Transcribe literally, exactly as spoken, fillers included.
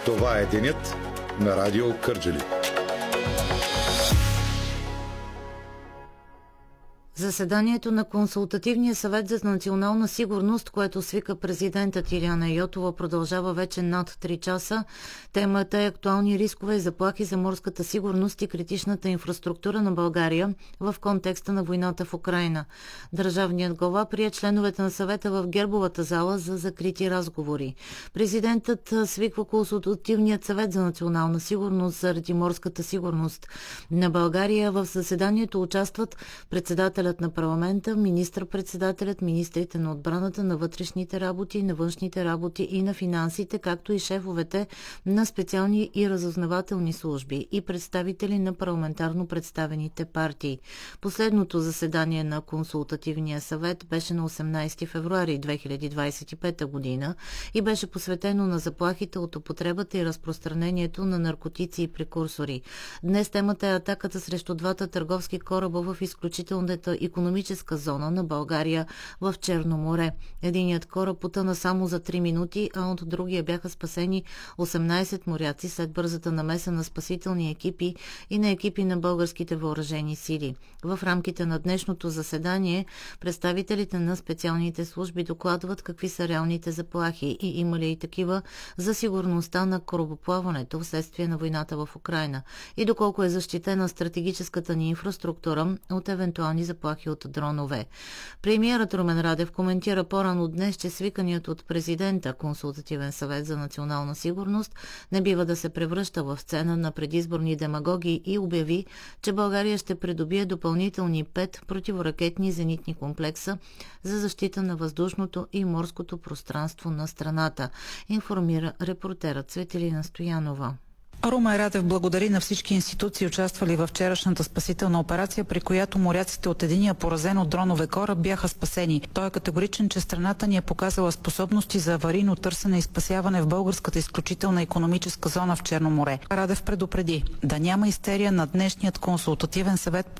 Това е денят на Радио Кърджали. Заседанието на Консултативния съвет за национална сигурност, което свика президентът Илияна Йотова, продължава вече над три часа. Темата е актуални рискове и заплахи за морската сигурност и критичната инфраструктура на България в контекста на войната в Украйна. Държавният глава прие членовете на съвета в Гербовата зала за закрити разговори. Президентът свиква Консултативният съвет за национална сигурност заради морската сигурност на България. В заседанието участват председател на парламента, министър-председателят, министрите на отбраната, на вътрешните работи, на външните работи и на финансите, както и шефовете на специални и разузнавателни служби и представители на парламентарно представените партии. Последното заседание на Консултативния съвет беше на осемнадесети февруари две хиляди двадесет и пета година и беше посветено на заплахите от употребата и разпространението на наркотици и прекурсори. Днес темата е атаката срещу двата търговски кораба в изключителната икономическа зона на България в Черно море. Единият кораб потъна само за три минути, а от другия бяха спасени осемнадесет моряци след бързата намеса на спасителни екипи и на екипи на българските въоръжени сили. В рамките на днешното заседание представителите на специалните служби докладват какви са реалните заплахи и има ли и такива за сигурността на корабоплаването вследствие на войната в Украйна и доколко е защитена стратегическата ни инфраструктура от евентуални заплахи от дронове. Премиерът Румен Радев коментира по-рано днес, че свиканият от президента Консултативен съвет за национална сигурност не бива да се превръща в сцена на предизборни демагогии и обяви, че България ще придобие допълнителни пет противоракетни зенитни комплекса за защита на въздушното и морското пространство на страната, информира репортерът Цветелина Стоянова. Румен Радев благодари на всички институции, участвали във вчерашната спасителна операция, при която моряците от единия поразен от дронове кораб бяха спасени. Той е категоричен, че страната ни е показала способности за аварийно търсене и спасяване в българската изключителна икономическа зона в Черно море. Радев предупреди да няма истерия на днешният Консултативен съвет